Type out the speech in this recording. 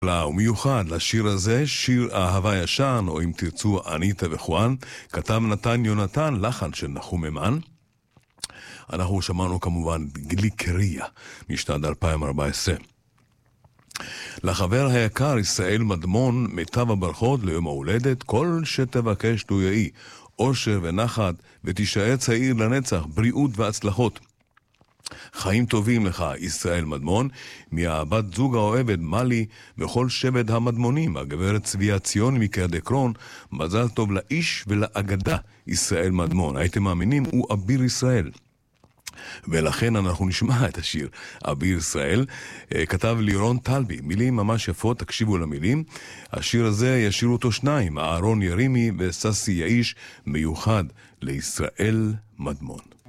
ומיוחד לשיר הזה, שיר אהבה ישן, או אם תרצו אניטה וחואן, כתב נתן יונתן, לחן של נחום אמן. אנחנו שמענו כמובן גליקריה משנת 2014. לחבר היקר ישראל מדמון, מיטב הברכות ליום ההולדת, כל שתבקש תויעי, אושר ונחת, ותישאר צעיר לנצח, בריאות והצלחות. חיים טובים לך, ישראל מדמון, מהבת זוג האוהבת מלי וכל שבט המדמונים, הגברת צביה ציון מקריית עקרון, מזל טוב לאיש ולאגדה ישראל מדמון. הייתם מאמינים? הוא אביר ישראל. ולכן אנחנו נשמע את השיר אביר ישראל. כתב לירון טלבי, מילים ממש יפות, תקשיבו למילים. השיר הזה ישירו אותו שניים, אהרון ירימי וססי יאיש, מיוחד לישראל מדמון.